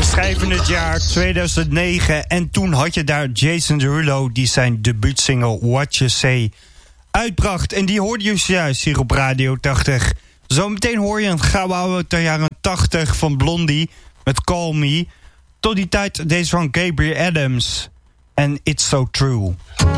schrijven het jaar 2009 en toen had je daar Jason Derulo die zijn debuutsingle What You Say uitbracht. En die hoorde je juist hier op Radio 80. Zometeen hoor je een gouden oude ter jaren 80 van Blondie met Call Me. Tot die tijd deze van Gabriel Adams en It's So True.